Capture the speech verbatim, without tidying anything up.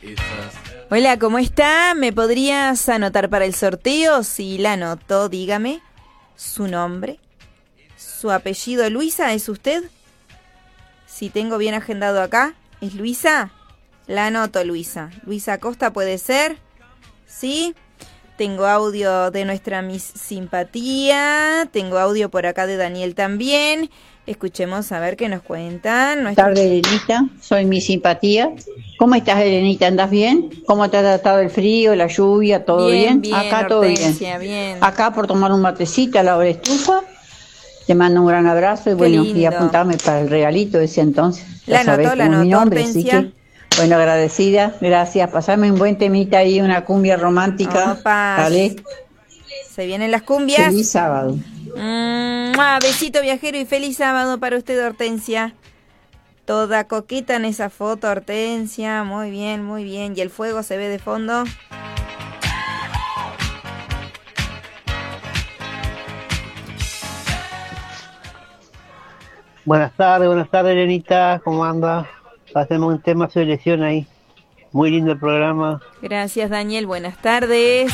Hola, ¿cómo está? ¿Me podrías anotar para el sorteo? Si la anoto, dígame su nombre, su apellido. ¿Luisa es usted? Si tengo bien agendado acá, ¿es Luisa? La anoto, Luisa. Luisa Acosta, ¿puede ser? ¿Sí? Tengo audio de nuestra Miss Simpatía, tengo audio por acá de Daniel también. Escuchemos a ver qué nos cuentan. Buenas tardes, Elenita, soy Miss Simpatía. ¿Cómo estás, Elenita? ¿Andas bien? ¿Cómo te ha tratado el frío, la lluvia? ¿Todo bien? bien? Bien, Acá todo Hortensia, bien. bien. Acá por tomar un matecito a la hora estufa. Te mando un gran abrazo y Qué bueno, lindo. y apuntame para el regalito ese entonces. Ya La sabés anotó, la cómo es mi anotó, nombre, así Hortensia. que bueno, agradecida, gracias. Pasame un buen temita ahí, una cumbia romántica. Opa. Dale. Se vienen las cumbias. Feliz sábado. Mm, besito viajero y feliz sábado para usted, Hortensia. Toda coqueta en esa foto, Hortensia. Muy bien, muy bien. ¿Y el fuego se ve de fondo? Buenas tardes, buenas tardes, Elenita. ¿Cómo anda? Hacemos un tema de selección ahí. Muy lindo el programa. Gracias, Daniel. Buenas tardes.